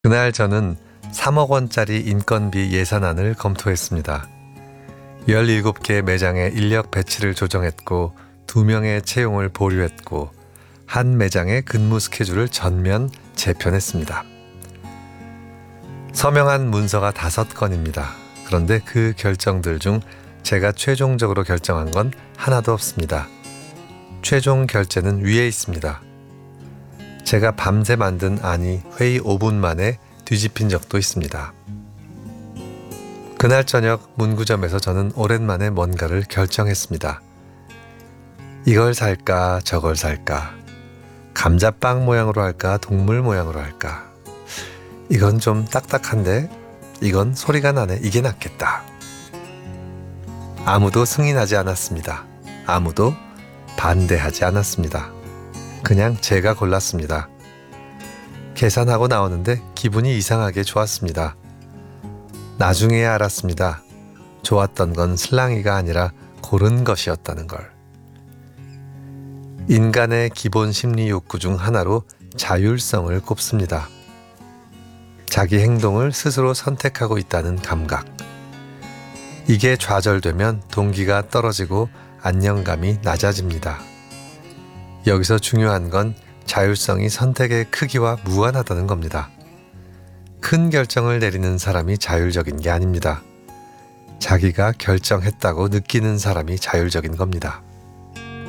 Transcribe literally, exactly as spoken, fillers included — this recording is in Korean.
그날 저는 삼억 원짜리 인건비 예산안을 검토했습니다. 열일곱 개 매장의 인력 배치를 조정했고 두 명의 채용을 보류했고 한 매장의 근무 스케줄을 전면 재편했습니다. 서명한 문서가 다섯 건입니다. 그런데 그 결정들 중 제가 최종적으로 결정한 건 하나도 없습니다. 최종 결제는 위에 있습니다. 제가 밤새 만든 안이 회의 오 분 만에 뒤집힌 적도 있습니다. 그날 저녁 문구점에서 저는 오랜만에 뭔가를 결정했습니다. 이걸 살까 저걸 살까, 감자빵 모양으로 할까 동물 모양으로 할까, 이건 좀 딱딱한데 이건 소리가 나네, 이게 낫겠다. 아무도 승인하지 않았습니다. 아무도 반대하지 않았습니다. 그냥 제가 골랐습니다. 계산하고 나오는데 기분이 이상하게 좋았습니다. 나중에야 알았습니다. 좋았던 건 슬랑이가 아니라 고른 것이었다는 걸. 인간의 기본 심리 욕구 중 하나로 자율성을 꼽습니다. 자기 행동을 스스로 선택하고 있다는 감각. 이게 좌절되면 동기가 떨어지고 안정감이 낮아집니다. 여기서 중요한 건 자율성이 선택의 크기와 무관하다는 겁니다. 큰 결정을 내리는 사람이 자율적인 게 아닙니다. 자기가 결정했다고 느끼는 사람이 자율적인 겁니다.